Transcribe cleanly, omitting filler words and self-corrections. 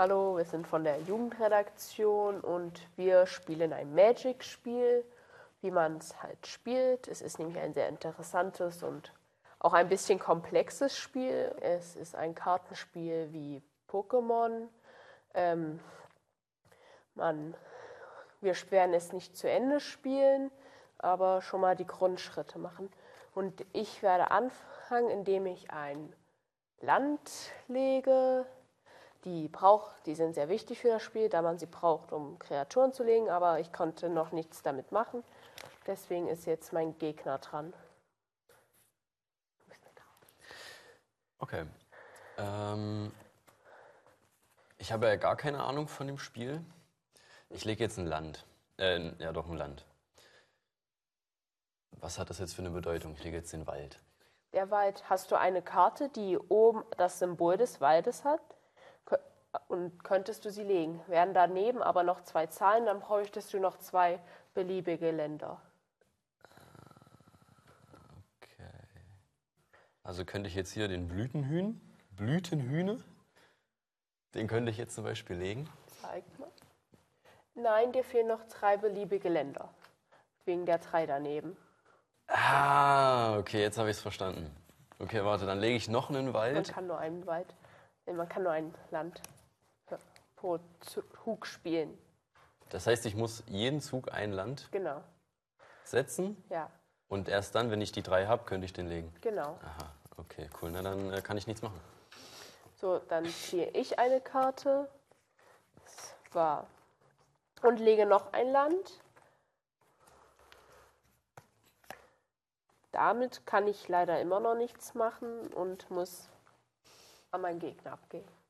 Hallo, wir sind von der Jugendredaktion und wir spielen ein Magic-Spiel, wie man es halt spielt. Es ist nämlich ein sehr interessantes und auch ein bisschen komplexes Spiel. Es ist ein Kartenspiel wie Pokémon. Wir werden es nicht zu Ende spielen, aber schon mal die Grundschritte machen. Und ich werde anfangen, indem ich ein Land lege. Die sind sehr wichtig für das Spiel, da man sie braucht, um Kreaturen zu legen, aber ich konnte noch nichts damit machen. Deswegen ist jetzt mein Gegner dran. Okay. Ich habe ja gar keine Ahnung von dem Spiel. Ich lege jetzt ein Land. Ein Land. Was hat das jetzt für eine Bedeutung? Ich lege jetzt den Wald. Der Wald, hast du eine Karte, die oben das Symbol des Waldes hat? Und könntest du sie legen. Wären daneben aber noch 2 Zahlen, dann bräuchtest du noch 2 beliebige Länder. Okay. Also könnte ich jetzt hier den Blütenhühne, den könnte ich jetzt zum Beispiel legen. Zeig mal. Nein, dir fehlen noch 3 beliebige Länder. Wegen der 3 daneben. Ah, okay, jetzt habe ich es verstanden. Okay, warte, dann lege ich noch einen Wald. Man kann nur ein Land pro Zug spielen. Das heißt, ich muss jeden Zug ein Land setzen? Ja. Und erst dann, wenn ich die 3 habe, könnte ich den legen? Genau. Aha, okay, cool. Na, dann kann ich nichts machen. So, dann ziehe ich eine Karte. Und lege noch ein Land. Damit kann ich leider immer noch nichts machen und muss an meinen Gegner abgehen.